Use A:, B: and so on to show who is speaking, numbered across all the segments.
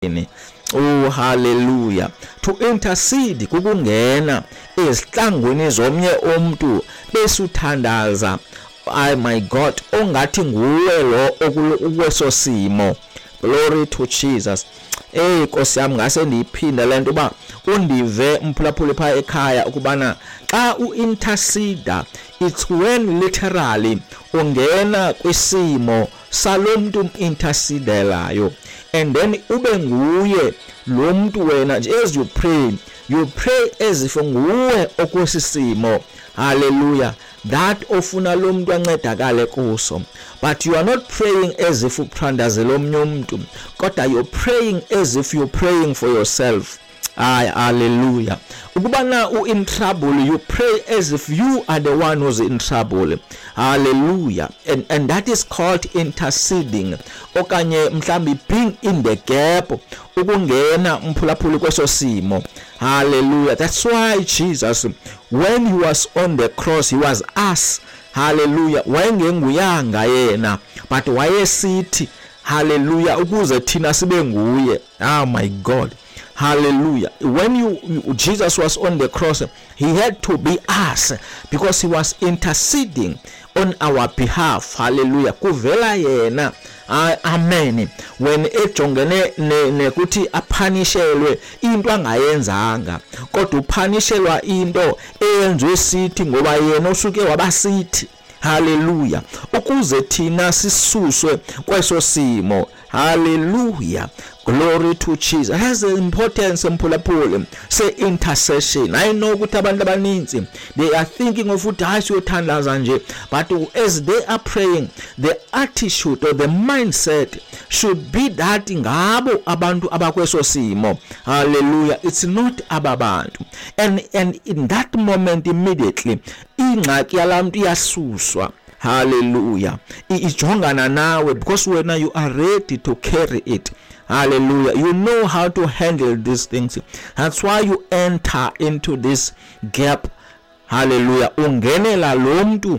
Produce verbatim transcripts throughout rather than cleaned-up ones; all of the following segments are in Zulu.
A: Oh hallelujah. To intercede kukungena ezihlangwini zomnye umuntu besuthandaza, ay my God, ongathi nguwe lo okweso simo. Glory to Jesus. Eh Nkosi yami, ngase ndiyiphinda lento ba undive mphulaphuli pha ekhaya ukubana xa uintercede it's when literally ungena kwisimo salomuntu intercedelayo, and then ube nguye lo muntu wena nje. As you pray, you pray as if nguwe okwesisimo. Hallelujah. That ofuna lo muntu ancedakale kuso, but you are not praying as if uphandazela omnye umuntu, kodwa you're praying as if you're praying for yourself. Ay, hallelujah. Ukubana u in trouble, you pray as if you are the one who's in trouble. Hallelujah. And and that is called interceding. Okanye mhlambi being in the gap, ukungena mphulaphuli kweso simo. Hallelujah. That's why Jesus, when he was on the cross, he was us. Hallelujah. Wayengenguyanga yena, but wayesithi hallelujah ukuze thina sibe nguye. Oh my God. Hallelujah. When you, you Jesus was on the cross, he had to be us because he was interceding on our behalf. Hallelujah. Kuvela yena. Uh, amen. When ejongene nekuthi aphanishelwe into angayenzanga, kodwa uphanishelwa into eyenzwe sithi ngoba yena usuke wabasithi. Hallelujah. Ukuze thina sisuswe kweso simo. Hallelujah. Glory to Jesus. It has the importance mphulaphuli say intercession. I know ukuthi abantu abaninzi they are thinking of ukuthi hayi siyothandaza nje, but as they are praying, the attitude or the mindset should be that ngabo abantu abakweso simo. Hallelujah. It's not ababantu. And and in that moment immediately ingxaki yalamuntu iyasuswa. Hallelujah. Ijongana nawe because when you are ready to carry it. Hallelujah. You know how to handle these things. That's why you enter into this gap. Hallelujah. Ungenela lo muntu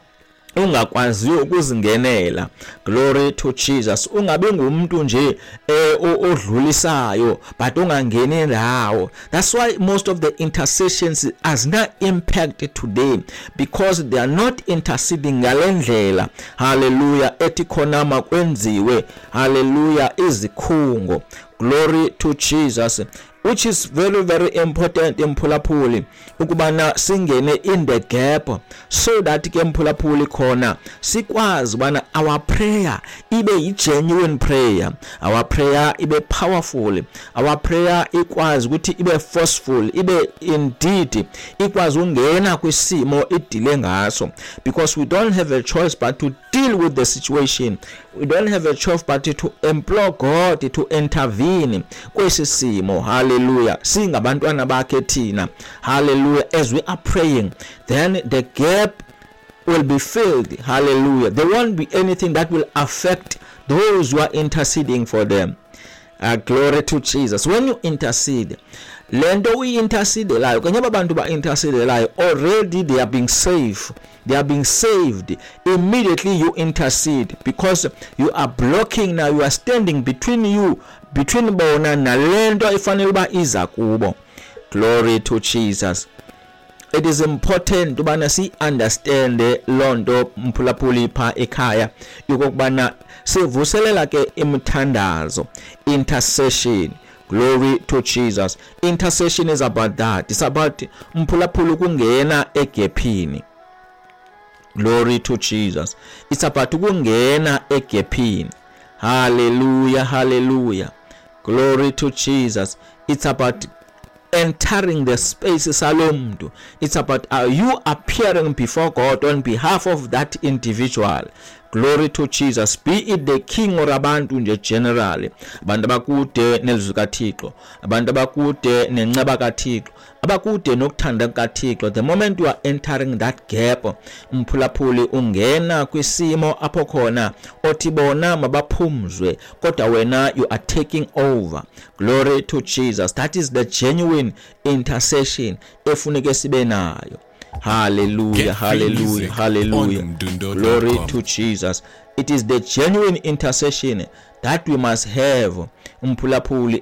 A: ungakwaziyo ukuzingenela. Glory to Jesus. Ungabe ngumuntu nje odlulisayo but ungangeni ndawo. That's why most of the intercessions has not impacted today, because they are not interceding ngalendlela. Hallelujah. Ethi khona makwenziwe. Hallelujah. Izikhungo. Glory to Jesus. Which is very very important mphulaphuli ukubana singene in the gap, so that ke mphulaphuli khona sikwazi bana our prayer ibe yi genuine prayer, our prayer ibe powerful, our prayer ikwazi ukuthi ibe forceful, ibe indeed ikwazi ungena kwisimo idile ngaso, because we don't have a choice but to deal with the situation. We don't have a choice but to implore God to intervene kwesi simo. Hallelujah. Singabantwana bakhe thina. Hallelujah. As we are praying, then the gap will be filled. Hallelujah. There won't be anything that will affect those who are interceding for them. Uh, glory to Jesus. When you intercede, lento we intercede layo kanye abantu ba intercede layo already they are being saved. They are being saved. Immediately you intercede, because you are blocking now. You are standing between you, between bona na lento ifanele uba iza kubo. Glory to Jesus. It is important ubana si understand lonto mphulaphuli pha ekhaya yokubana sivuselela ke imthandazo, intercession. Glory to Jesus. Intercession is about that. It's about mphulaphuli kungena egepini. Glory to Jesus. It's about ukungena egepini. Hallelujah, hallelujah. Glory to Jesus. It's about entering the spaces salomuntu. It's about uh, you appearing before God on behalf of that individual. Glory to Jesus. Be it the king or abantu nje generally. Abantu abakude nelizwi kaThixo, abantu abakude nenceba kaThixo, abakude nokuthanda kaThixo. The moment you are entering that gap, mphulaphuli ungena kwisimo apho khona othi bona mabaphumzwe, kodwa wena you are taking over. Glory to Jesus. That is the genuine intercession efuneke sibe nayo. Hallelujah,
B: Get free
A: hallelujah,
B: music
A: hallelujah.
B: on mdundo dot com.
A: Glory to Jesus. It is the genuine intercession that we must have, umphulaphuli,